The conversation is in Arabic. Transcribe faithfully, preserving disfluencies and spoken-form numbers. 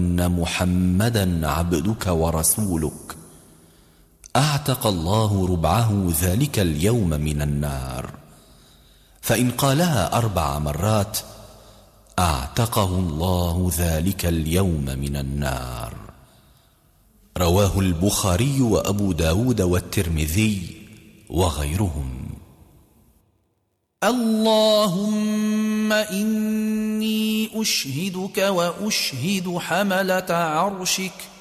أن محمدا عبدك ورسولك، أعتق الله ربعه ذلك اليوم من النار. فإن قالها أربع مرات أعتقه الله ذلك اليوم من النار. رواه البخاري وأبو داود والترمذي وغيرهم. اللهم إني أشهدك وأشهد حملة عرشك